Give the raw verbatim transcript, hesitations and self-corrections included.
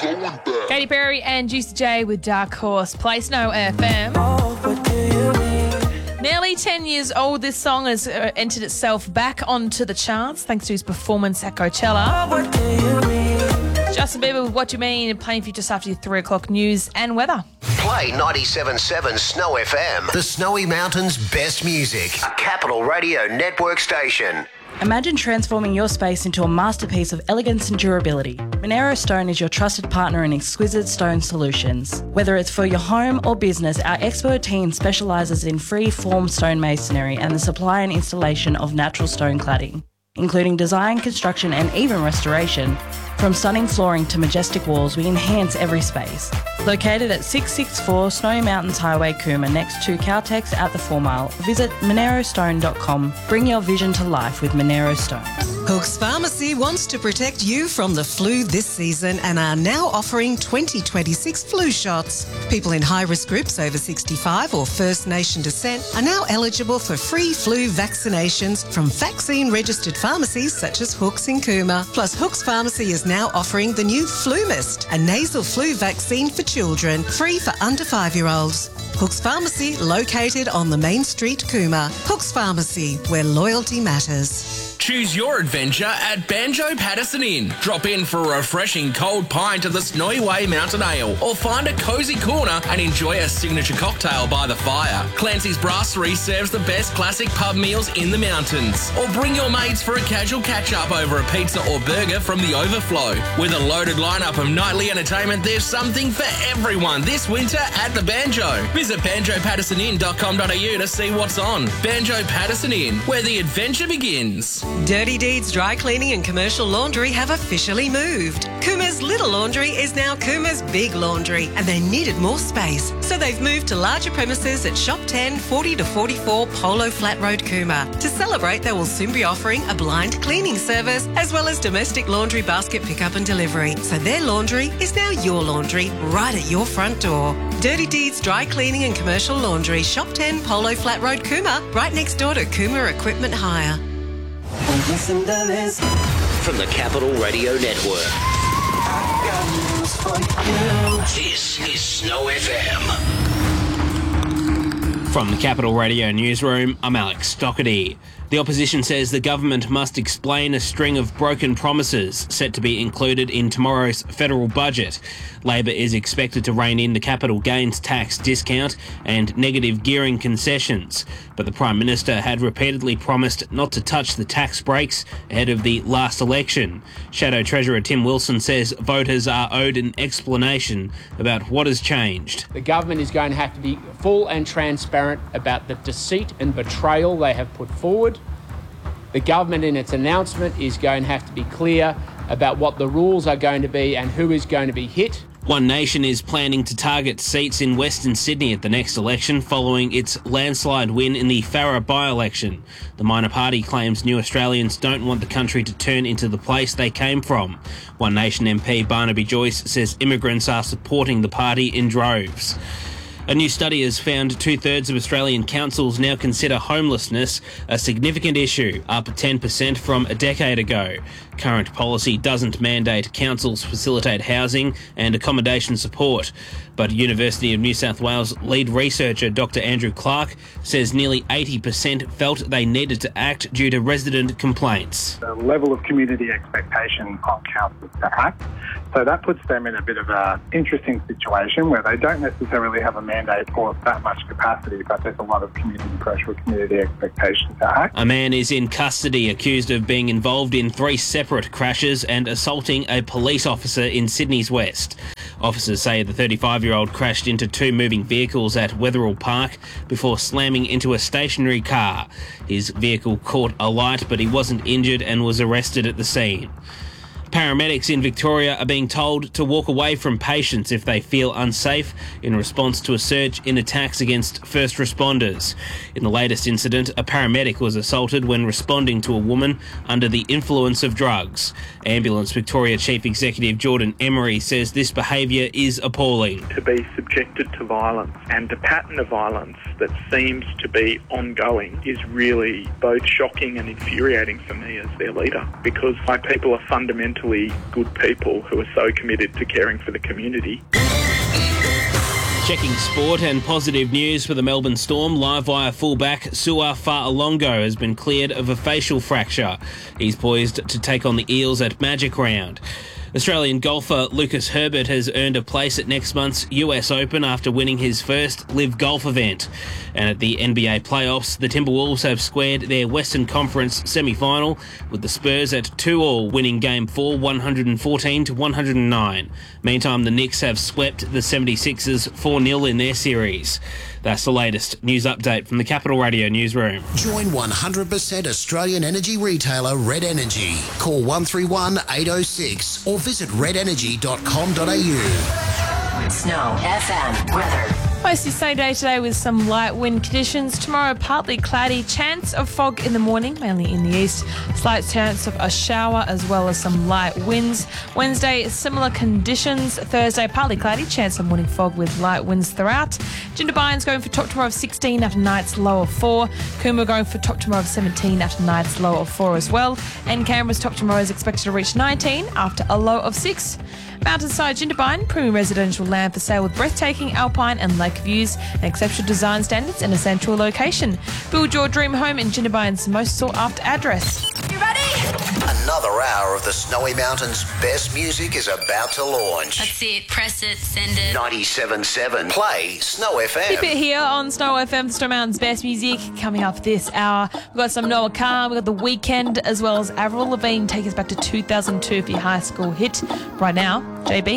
going back. Katy Perry and Juicy J with Dark Horse. Play Snow F M. Oh, what do you mean? Nearly ten years old, this song has uh, entered itself back onto the charts thanks to his performance at Coachella. Oh, what do you mean? Justin Bieber with What You Mean, playing for you just after your three o'clock news and weather. Play ninety-seven point seven Snow F M, the Snowy Mountains' best music. A Capital Radio Network station. Imagine transforming your space into a masterpiece of elegance and durability. Monero Stone is your trusted partner in exquisite stone solutions. Whether it's for your home or business, our expert team specialises in free-form stone masonry and the supply and installation of natural stone cladding, including design, construction and even restoration. From stunning flooring to majestic walls, we enhance every space. Located at six sixty-four Snowy Mountains Highway, Cooma, next to Caltex at the four mile, visit monero stone dot com. Bring your vision to life with Monero Stone. Hooks Pharmacy wants to protect you from the flu this season and are now offering twenty twenty-six flu shots. People in high-risk groups over sixty-five or First Nation descent are now eligible for free flu vaccinations from vaccine-registered pharmacies such as Hooks in Cooma. Plus, Hooks Pharmacy is now offering the new Flu Mist, a nasal flu vaccine for children, free for under five-year-olds. Hooks Pharmacy, located on the main street, Cooma. Hooks Pharmacy, where loyalty matters. Choose your adventure at Banjo Patterson Inn. Drop in for a refreshing cold pint of the Snowy Way Mountain Ale, or find a cosy corner and enjoy a signature cocktail by the fire. Clancy's Brasserie serves the best classic pub meals in the mountains. Or bring your mates for a casual catch-up over a pizza or burger from the Overflow. With a loaded lineup of nightly entertainment, there's something for everyone this winter at the Banjo. Visit banjo patterson inn dot com dot a u to see what's on. Banjo Patterson Inn, where the adventure begins. Dirty Deeds Dry Cleaning and Commercial Laundry have officially moved. Coomer's Little Laundry is now Coomer's Big Laundry, and they needed more space, so they've moved to larger premises at Shop ten, forty to forty-four Polo Flat Road, Coomer. To celebrate, they will soon be offering a blind cleaning service as well as domestic laundry basket pickup and delivery. So their laundry is now your laundry, right at your front door. Dirty Deeds Dry Cleaning and Commercial Laundry, Shop ten Polo Flat Road, Coomer, right next door to Coomer Equipment Hire. Listen to this. From the Capital Radio Network. I got news for you. This is Snow F M. From the Capital Radio Newsroom, I'm Alex Stockerty. The opposition says the government must explain a string of broken promises set to be included in tomorrow's federal budget. Labor is expected to rein in the capital gains tax discount and negative gearing concessions, but the Prime Minister had repeatedly promised not to touch the tax breaks ahead of the last election. Shadow Treasurer Tim Wilson says voters are owed an explanation about what has changed. The government is going to have to be full and transparent about the deceit and betrayal they have put forward. The government in its announcement is going to have to be clear about what the rules are going to be and who is going to be hit. One Nation is planning to target seats in Western Sydney at the next election following its landslide win in the Farrer by-election. The minor party claims new Australians don't want the country to turn into the place they came from. One Nation M P Barnaby Joyce says immigrants are supporting the party in droves. A new study has found two-thirds of Australian councils now consider homelessness a significant issue, up ten percent from a decade ago. Current policy doesn't mandate councils facilitate housing and accommodation support, but University of New South Wales lead researcher Doctor Andrew Clark says nearly eighty percent felt they needed to act due to resident complaints. The level of community expectation on councils to act, so that puts them in a bit of an interesting situation where they don't necessarily have a mandate or that much capacity, but there's a lot of community pressure or community expectation to act. A man is in custody accused of being involved in three separate crashes and assaulting a police officer in Sydney's West. Officers say the thirty-five-year-old crashed into two moving vehicles at Wetherill Park before slamming into a stationary car. His vehicle caught alight, but he wasn't injured and was arrested at the scene. Paramedics in Victoria are being told to walk away from patients if they feel unsafe in response to a surge in attacks against first responders. In the latest incident, a paramedic was assaulted when responding to a woman under the influence of drugs. Ambulance Victoria Chief Executive Jordan Emery says this behaviour is appalling. To be subjected to violence and a pattern of violence that seems to be ongoing is really both shocking and infuriating for me as their leader, because my people are fundamentally fundamentally good people who are so committed to caring for the community. Checking sport and positive news for the Melbourne Storm. Livewire fullback Sua Fa'alongo has been cleared of a facial fracture. He's poised to take on the Eels at Magic Round. Australian golfer Lucas Herbert has earned a place at next month's U S Open after winning his first Live Golf event. And at the N B A playoffs, the Timberwolves have squared their Western Conference semi-final with the Spurs at two all, winning Game four one fourteen to one oh nine. Meantime, the Knicks have swept the seventy-sixers four nil in their series. That's the latest news update from the Capital Radio newsroom. Join one hundred percent Australian energy retailer Red Energy. Call one three one, eight oh six or visit red energy dot com dot a u. Snow F M weather. Mostly sunny day today with some light wind conditions. Tomorrow, partly cloudy. Chance of fog in the morning, mainly in the east. Slight chance of a shower as well as some light winds. Wednesday, similar conditions. Thursday, partly cloudy. Chance of morning fog with light winds throughout. Jindabyne's going for top tomorrow of sixteen after night's low of four. Coomera going for top tomorrow of seventeen after night's low of four as well. And Canberra's top tomorrow is expected to reach nineteen after a low of six. Mountainside Jindabyne, premium residential land for sale with breathtaking alpine and lake views and exceptional design standards in a central location. Build your dream home in Jindabyne's most sought after address. You ready? Another hour of the Snowy Mountains' best music is about to launch. That's it. Press it. Send it. ninety-seven point seven. Play Snow F M. Keep it here on Snow F M, Snowy Mountains' best music. Coming up this hour, we've got some Noah Kahan, we've got The Weeknd, as well as Avril Lavigne. Take us back to two thousand two for your high school hit. Right now, J B.